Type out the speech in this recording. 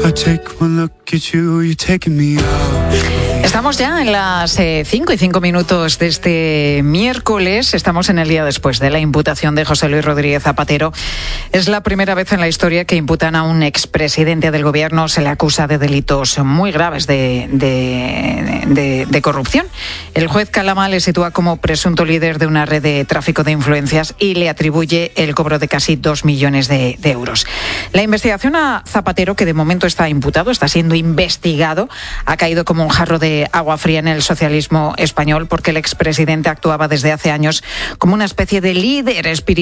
Estamos ya en las 5:05 de este miércoles. Estamos en el día después de la imputación de José Luis Rodríguez Zapatero. Es la primera vez en la historia que imputan a un expresidente del gobierno. Se le acusa de delitos muy graves de corrupción. El juez Calama le sitúa como presunto líder de una red de tráfico de influencias y le atribuye el cobro de casi 2 millones de euros. La investigación a Zapatero, que de momento está imputado, está siendo investigado, ha caído como un jarro de agua fría en el socialismo español, porque el expresidente actuaba desde hace años como una especie de líder espiritual